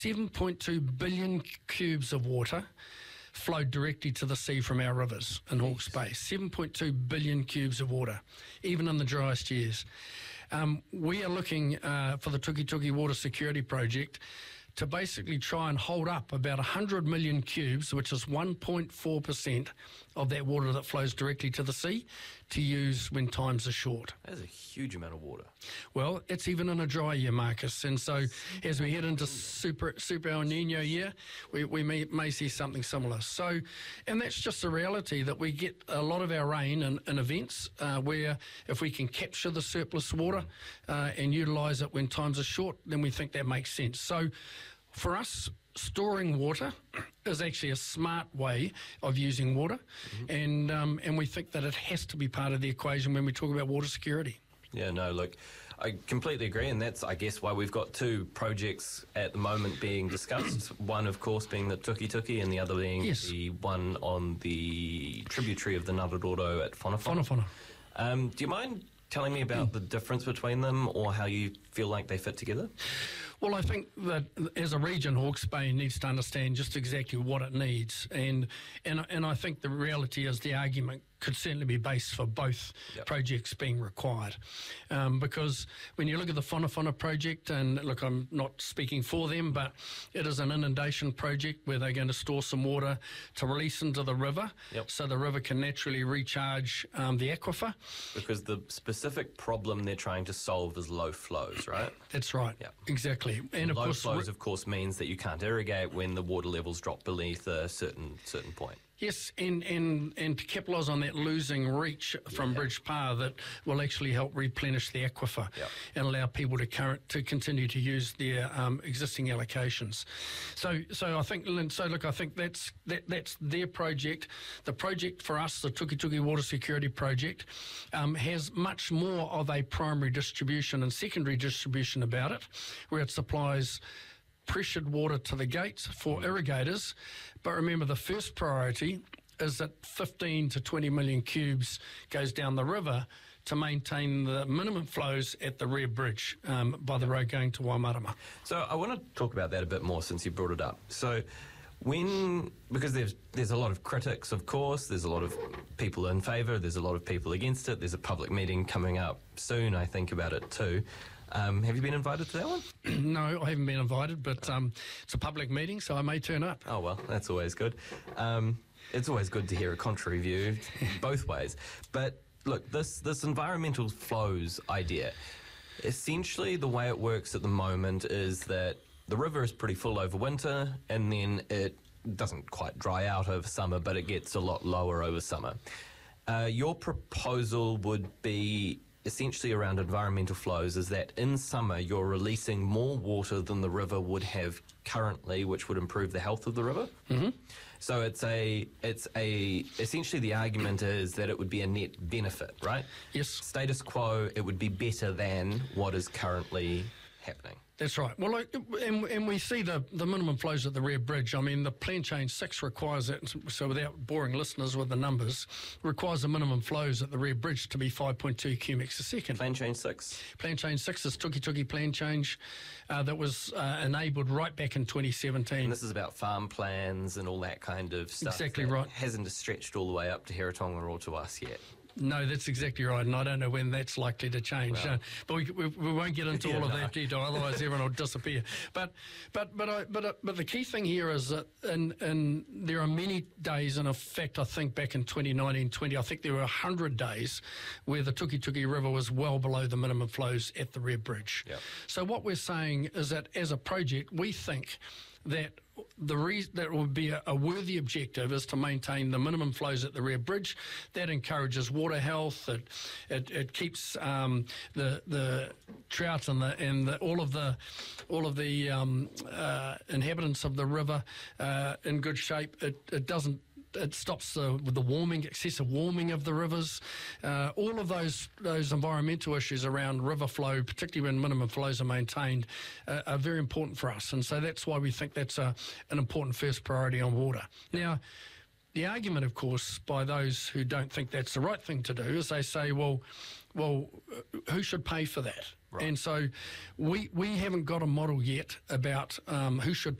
7.2 billion cubes of water flowed directly to the sea from our rivers in Hawke's Bay. 7.2 billion cubes of water, even in the driest years. We are looking for the Tukituki Water Security Project to basically try and hold up about 100 million cubes, which is 1.4% of that water that flows directly to the sea, to use when times are short. That is a huge amount of water. Well, it's even in a dry year, Marcus. And so as we head into Super El Nino year, we may see something similar. So, and that's just the reality, that we get a lot of our rain in events where if we can capture the surplus water and utilise it when times are short, then we think that makes sense. So for us, storing water is actually a smart way of using water, and we think that it has to be part of the equation when we talk about water security. Yeah, no, look, I completely agree, and that's, I guess, why we've got two projects at the moment being discussed. One, of course, being the Tukituki, and the other being the one on the tributary of the Ngararoto at Whanawhana. Do you mind telling me about the difference between them, or how you feel like they fit together? Well, I think that as a region, Hawke's Bay needs to understand just exactly what it needs, and I think the reality is the argument could certainly be based for both projects being required, because when you look at the Whanawhana project, and look, I'm not speaking for them, but it is an inundation project where they're going to store some water to release into the river, so the river can naturally recharge the aquifer. Because the specific problem they're trying to solve is low flows, right? That's right. Exactly. And low flows, of course, means that you can't irrigate when the water levels drop beneath a certain point. Yes, and to capitalise on that losing reach from Bridge Pa, that will actually help replenish the aquifer and allow people to continue to use their existing allocations. So I think, look, I think that's their project. The project for us, the Tukituki Water Security Project, has much more of a primary distribution and secondary distribution about it, where it supplies pressured water to the gates for irrigators. But remember, the first priority is that 15 to 20 million cubes goes down the river to maintain the minimum flows at the rear bridge by the road going to Waimarama. So I want to talk about that a bit more since you brought it up. So because there's a lot of critics, of course, there's a lot of people in favour, there's a lot of people against it, there's a public meeting coming up soon, I think, about it too. Have you been invited to that one? No, I haven't been invited, but it's a public meeting, so I may turn up. Oh, well, that's always good. It's always good to hear a contrary view both ways. But look, this environmental flows idea, essentially the way it works at the moment is that the river is pretty full over winter, and then it doesn't quite dry out over summer, but it gets a lot lower over summer. Your proposal would be essentially around environmental flows, is that in summer you're releasing more water than the river would have currently, which would improve the health of the river. So it's essentially the argument is that it would be a net benefit, right? Yes. Status quo, it would be better than what is currently happening. That's right. Well, and we see the minimum flows at the rear bridge. I mean, the Plan Change 6 requires it, so without boring listeners with the numbers, requires the minimum flows at the rear bridge to be 5.2 cubics a second. Plan Change 6? Plan Change 6 is Tukituki Plan Change that was enabled right back in 2017. And this is about farm plans and all that kind of stuff. Exactly right. Hasn't stretched all the way up to Hiratonga or to us yet. No, that's exactly right, and I don't know when that's likely to change. Well, but we won't get into all of that detail, otherwise everyone will disappear. But the key thing here is that, and there are many days, and in fact, I think back in 2019-20, I think there were 100 days where the Tukituki River was well below the minimum flows at the rear bridge. So what we're saying is that as a project, we think that that would be a worthy objective is to maintain the minimum flows at the rear bridge. That encourages water health. It keeps the trout and all of the inhabitants of the river in good shape. It stops the excessive warming of the rivers. All of those environmental issues around river flow, particularly when minimum flows are maintained, are very important for us. And so that's why we think that's an important first priority on water. Now, the argument, of course, by those who don't think that's the right thing to do is they say, well, who should pay for that? And so we haven't got a model yet about who should